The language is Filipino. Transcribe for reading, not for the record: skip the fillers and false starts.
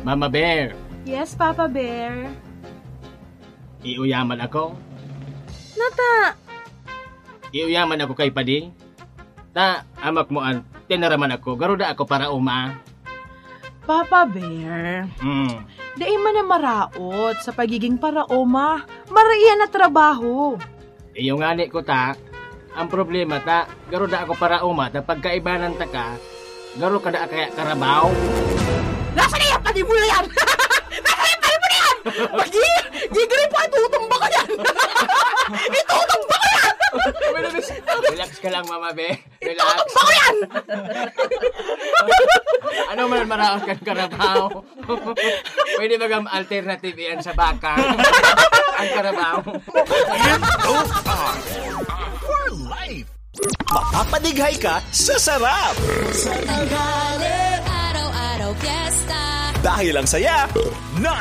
Mama Bear, Yes, Papa Bear. iuyaman ako. Nata, Iuyaman ako kay Pading. Ta, amak mo an, tinaraman ako. Garuda ako para uma. Papa Bear. Hmm. Dai man na maraot sa pagiging paraoma. Maraiyan na trabaho. Iyo nga ni ko ta, ang problema ta, garuda ako para uma, ta pagkaibanan ta ka, garo ka na kaya karabaw. Nasa na yan? Pati mo na yan! Nasa yan? Pati mo na yan! Gigilin pa, itutumba ko yan! Itutumba ko yan! Relax ka lang, Mama Be. Relax. Itutumba ko yan! Ano man maraos kang karabaw? Pwede ba gam alternative yan sa baka? Ang karabaw. For life. Mapapadighay ka sa sarap. Sa tanghali, araw-araw fiesta. Dahil ang saya,